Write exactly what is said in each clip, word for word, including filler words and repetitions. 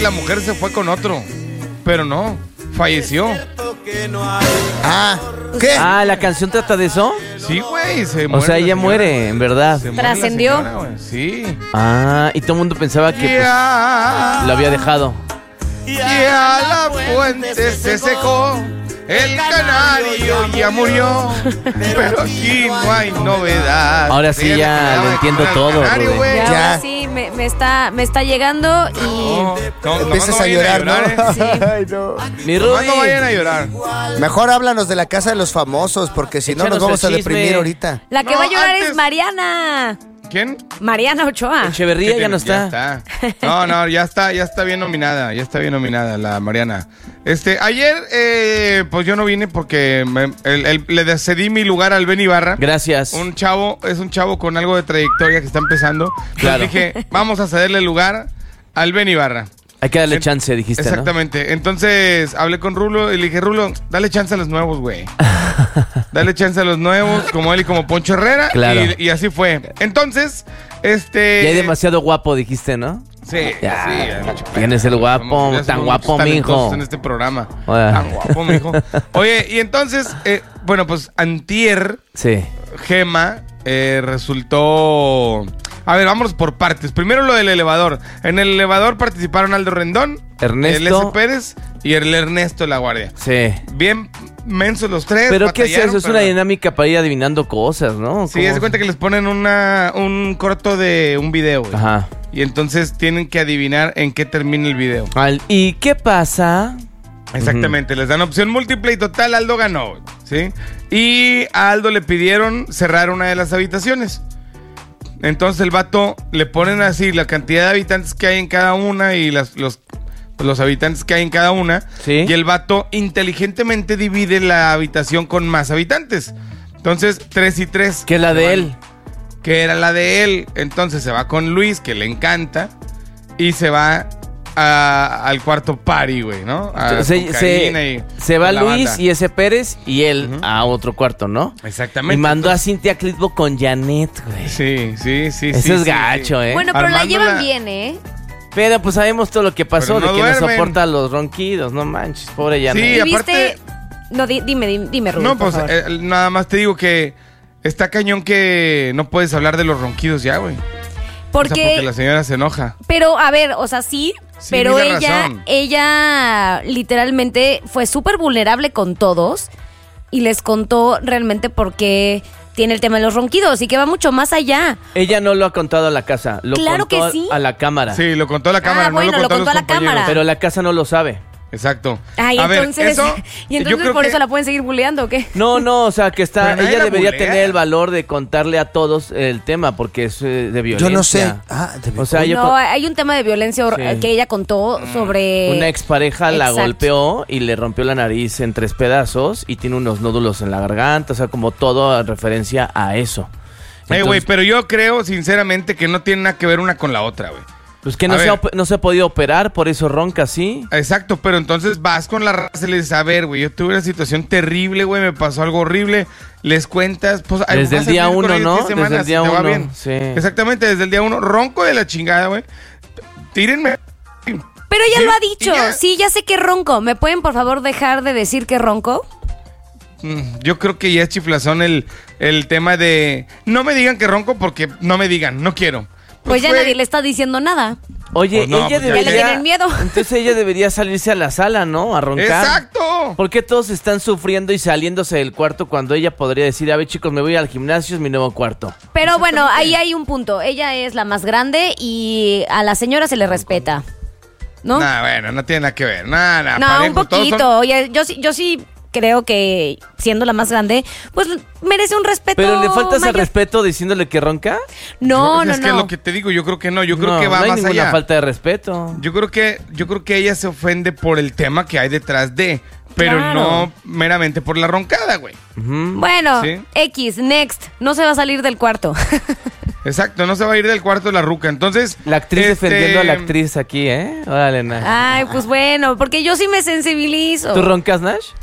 la mujer se fue con otro, pero no, falleció. Ah, ¿qué? Ah, ¿la canción trata de eso? Sí, güey, se muere. O sea, ella señora. muere, en verdad. Se muere la ¿Trascendió? señora, sí. Ah, y todo el mundo pensaba que Ya, pues, lo había dejado. ya la fuente se secó, el canario ya murió, pero aquí no hay novedad. Ahora sí Ella ya le lo quedaba entiendo al todo, canario, Rubén. güey. Y Ya. ahora sí, me, me está, me está llegando y... No, no, Empiezas nomás a vayan llorar, ¿no? ¿eh? Sí. Ay, no. Mi Nomás no vayan Rudy. a llorar. Mejor háblanos de la casa de los famosos, porque si no Échanos nos vamos a el chisme. deprimir ahorita. La que No, va a llorar antes- es Mariana. ¿Quién? Mariana Ochoa. Echeverría ya no está. Ya está. No, no, ya está, ya está bien nominada, ya está bien nominada la Mariana. Este, ayer, eh, pues yo no vine porque me- el- el- le cedí mi lugar al Ben Ibarra. Gracias. Un chavo, es un chavo con algo de trayectoria que está empezando. Claro. Entonces dije, vamos a cederle el lugar al Ben Ibarra. Hay que darle En- chance, dijiste, Exactamente. Entonces hablé con Rulo y le dije, Rulo, dale chance a los nuevos, güey. Dale chance a los nuevos, como él y como Poncho Herrera. Claro. Y, y así fue. Entonces, este... ¿no? Y hay demasiado guapo, dijiste, ¿no? Sí, Ya, sí. hay mucho pedo. tienes el guapo, Somos- ya tan somos guapo, muchos mijo. talentosos en este programa. Hola. Tan guapo, mijo. Oye, y entonces, eh, bueno, pues antier, Sí. Gema eh, resultó... A ver, vámonos por partes. Primero lo del elevador. En el elevador participaron Aldo Rendón, Ernesto. el S. Pérez y el Ernesto La Guardia. Sí. Bien mensos los tres. ¿Pero qué es batallaron, eso? Es pero- una dinámica para ir adivinando cosas, ¿no? Sí, ¿Cómo? haz de cuenta que les ponen una, un corto de un video, güey. Ajá. Y entonces tienen que adivinar en qué termina el video. Al- ¿Y qué pasa? Exactamente, les dan opción múltiple y total Aldo ganó, güey, ¿sí? Y a Aldo le pidieron cerrar una de las habitaciones. Entonces el vato le ponen así la cantidad de habitantes que hay en cada una y las, los, los habitantes que hay en cada una. Sí. Y el vato inteligentemente divide la habitación con más habitantes. Entonces, tres y tres. Que la Se de van. él. Que era la de él. Entonces se va con Luis, que le encanta. Y se va a- al cuarto party, güey, ¿no? A Se, cocaína se- y- se va con la Luis banda. y ese Pérez y él Ujú. a otro cuarto, ¿no? Exactamente. Y mandó Entonces- a Cintia Clitbo con Janet, güey. Sí, sí, sí. Eso sí, es sí, gacho, sí. ¿eh? Bueno, pero la Armando llevan la- bien, ¿eh? Pero pues sabemos todo lo que pasó, Pero no de que no duermen. soporta los ronquidos, no manches, pobre Janet. Sí, ¿Y aparte- viste? No, di- dime, dime, dime, Rubén, No, por pues favor. eh, nada más te digo que está cañón que no puedes hablar de los ronquidos ya, güey. porque, O sea, porque la señora se enoja. pero a ver, o sea, sí, Sí, pero tiene ella, razón. ella literalmente fue súper vulnerable con todos y les contó realmente por qué tiene el tema de los ronquidos y que va mucho más allá. Ella no lo ha contado a la casa, lo Claro contó que sí. a la cámara. Sí, lo contó a la cámara, no bueno, lo lo contó, contó a a los la compañeros. cámara. Pero la casa no lo sabe. Exacto. Ay, A ver, entonces, eso, y yo entonces creo por que- eso la pueden seguir bulleando, ¿o qué? No, no, o sea, que está, Pero nadie ella la debería bulea. tener el valor de contarle a todos el tema porque es eh, de violencia. Yo no sé. Ah, de O sea, yo No, con- hay un tema de violencia hor- Sí. que ella contó sobre... una expareja la Exacto. golpeó y le rompió la nariz en tres pedazos y tiene unos nódulos en la garganta, o sea, como todo en referencia a eso. Eh, güey, Entonces, pero yo creo sinceramente que no tiene nada que ver una con la otra, güey. pues que a no se, ver. ha, op- no se ha podido operar, por eso ronca así. Exacto, pero entonces vas con la raza y le dices, a ver, güey, yo tuve una situación terrible, güey, me pasó algo horrible, les cuentas, pues... ay, Desde vas el a día vivir con uno, ellos ¿no? diez Desde el semanas, día te va uno, bien. sí. Exactamente, desde el día uno, ronco de la chingada, güey. Tírenme. Pero ella Sí, lo ha y dicho. ya. Sí, ya sé que ronco. ¿Me pueden, por favor, dejar de decir que ronco? Mm, Yo creo que ya es chiflazón el, el tema de... No me digan que ronco porque no me digan, no quiero. Pues, ya güey, nadie le está diciendo nada. Oye, Pues no, ella pues ya- debería... Ya le tienen miedo. Entonces ella debería salirse a la sala, ¿no? A roncar. ¡Exacto! ¿Por qué todos están sufriendo y saliéndose del cuarto cuando ella podría decir, a ver chicos, me voy al gimnasio, es mi nuevo cuarto? Pero bueno, ahí hay un punto. Ella es la más grande y a la señora se le respeta. ¿No? Nah, bueno, no tiene nada que ver. Nah, nah, no, parejo, un todos poquito. son- Oye, yo sí, yo sí creo que siendo la más grande, pues merece un respeto. ¿Pero le faltas el mayor. respeto diciéndole que ronca? No, Pues no, es que no. lo que te digo, yo creo que no, yo creo No, que va no hay más ninguna allá. falta de respeto. Yo creo que yo creo que ella se ofende por el tema que hay detrás de, pero Claro. no meramente por la roncada, güey. Ujú. Bueno, Sí. X, next. No se va a salir del cuarto. Exacto, no se va a ir del cuarto de la ruca. Entonces, La actriz este, defendiendo a la actriz aquí, ¿eh? Órale, Nash. Ay, pues bueno, porque yo sí me sensibilizo. ¿Tú roncas, Nash? No.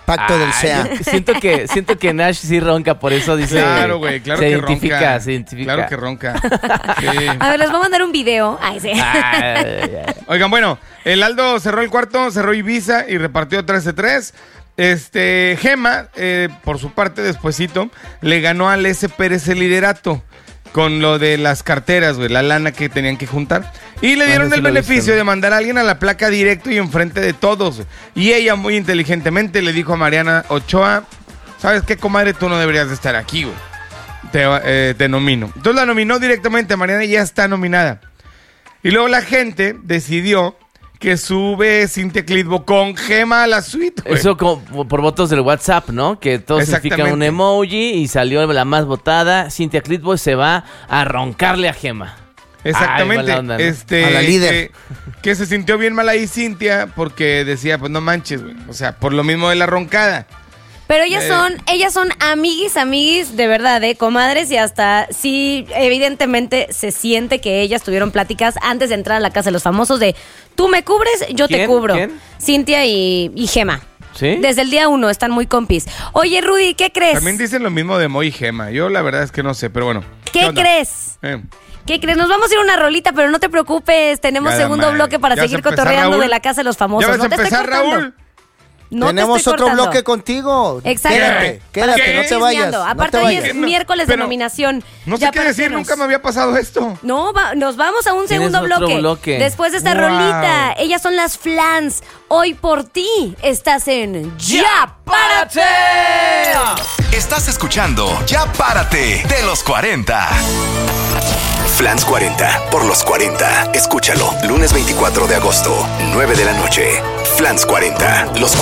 Pacto del Ay, S E A. yo Siento que, siento que Nash sí ronca, por eso dice. Claro, güey, claro se que identifica, ronca. Se identifica, Claro que ronca. Sí. A ver, les voy a mandar un video. Ay, sí. Ay, ay, ay. Oigan, bueno, el Aldo cerró el cuarto, cerró Ibiza y repartió tres de tres. Este, Gema, eh, por su parte, despuesito, le ganó al S. Pérez el liderato con lo de las carteras, güey, la lana que tenían que juntar. Y le dieron Bueno, sí el lo he beneficio visto. de mandar a alguien a la placa directo y enfrente de todos. Y ella muy inteligentemente le dijo a Mariana Ochoa, ¿sabes qué, comadre? Tú no deberías de estar aquí, güey. Te, eh, te nomino. Entonces la nominó directamente a Mariana y ya está nominada. Y luego la gente decidió que sube Cintia Clitbo con Gema a la suite, güey. Eso como por votos del WhatsApp, ¿no? Que todos significan un Exactamente. emoji y salió la más votada. Cintia Clitbo se va a roncarle a Gema. Exactamente. Ay, mala onda, ¿no? Este, A la líder. Que, que se sintió bien mal ahí Cintia porque decía, pues no manches, güey. O sea, por lo mismo de la roncada. Pero ellas Eh. son, ellas son amiguis, amiguis de verdad, ¿eh? Comadres, y hasta sí, evidentemente se siente que ellas tuvieron pláticas antes de entrar a la casa de los famosos de tú me cubres, yo te ¿Quién? cubro. ¿Quién? Cintia y, y Gema. ¿Sí? Desde el día uno están muy compis. Oye, Rudy, ¿qué crees? También dicen lo mismo de Moy y Gema. Yo la verdad es que no sé, pero bueno. ¿Qué onda? crees? Eh. ¿Qué crees? Nos vamos a ir a una rolita, pero no te preocupes. Tenemos Ya, segundo madre. bloque para ¿Ya vas seguir a empezar, cotorreando Raúl? de la casa de los famosos. ¿Ya vas no a te estoy empezar, cortando. Raúl? No te Tenemos estoy otro cortando. bloque contigo. Exacto. Quédate, quédate, ¿Qué? no te vayas. Chismeando. No Aparte, te hoy vayas. es No, miércoles de pero nominación. No sé Ya qué para decir, irnos. nunca me había pasado esto. No, va- nos vamos a un Tienes segundo otro bloque. bloque. Después de esta Wow. rolita, ellas son las Flans. Hoy por ti estás en Ya Párate. Estás escuchando Ya Párate de los cuarenta. Flans cuarenta por los cuarenta. Escúchalo, lunes veinticuatro de agosto, nueve de la noche. Flans cuarenta, los